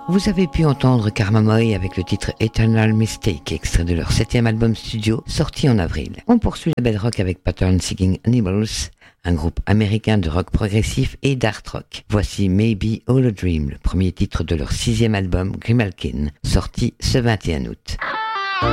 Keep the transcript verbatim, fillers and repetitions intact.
Vous avez pu entendre Karma Moi avec le titre Eternal Mistake, extrait de leur septième album studio, sorti en avril. On poursuit la bedrock avec Pattern Seeking Animals, un groupe américain de rock progressif et d'art rock. Voici Maybe All a Dream, le premier titre de leur sixième album Grimalkin, sorti ce vingt et un août.